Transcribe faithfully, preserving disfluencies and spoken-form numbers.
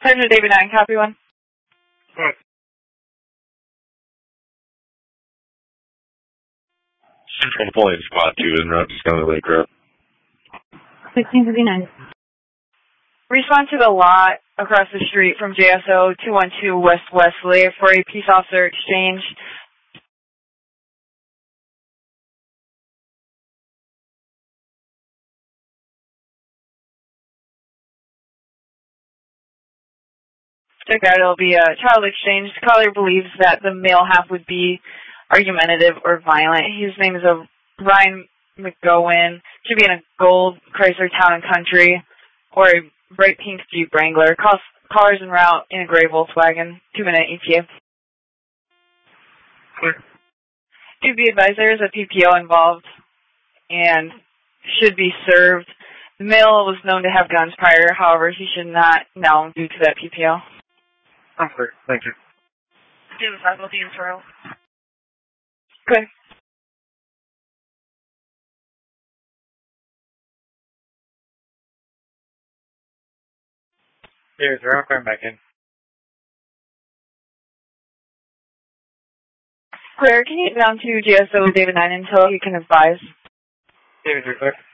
Sergeant David nine, copy one. Right. Central Point, Spot two, in route to Scully Lake Road. sixteen fifty-nine. Respond to the lot across the street from J S O two one two West Wesley for a peace officer exchange. Check out, it'll be a child exchange. The caller believes that the male half would be argumentative or violent. His name is a Ryan McGowan. Should be in a gold Chrysler Town and Country or a bright pink Jeep Wrangler. Call, callers en route in a gray Volkswagen. Two minute E T A. Clear. Do be advised there is a P P O involved and should be served. The male was known to have guns prior, however, he should not now due to that P P O. I'm clear. Thank you. David five will be in throw. Good. David zero, I'm coming back in. Clear, can you get down to G S O David nine until he can advise? David zero, clear.